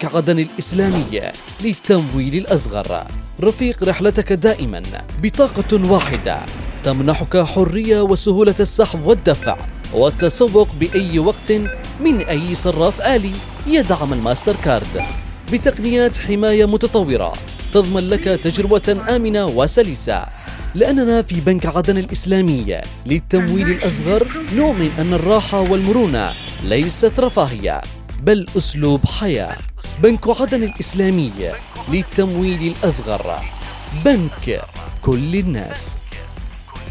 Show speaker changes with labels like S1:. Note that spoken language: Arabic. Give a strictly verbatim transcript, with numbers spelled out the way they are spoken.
S1: بنك عدن الإسلامي للتمويل الأصغر. رفيق رحلتك دائما بطاقة واحدة تمنحك حرية وسهولة السحب والدفع والتسوق بأي وقت من أي صراف آلي يدعم الماستر كارد، بتقنيات حماية متطورة تضمن لك تجربة آمنة وسلسة. لأننا في بنك عدن الإسلامي للتمويل الأصغر نؤمن أن الراحة والمرونة ليست رفاهية بل أسلوب حياة. بنك عدن الإسلامي للتمويل الأصغر، بنك كل الناس.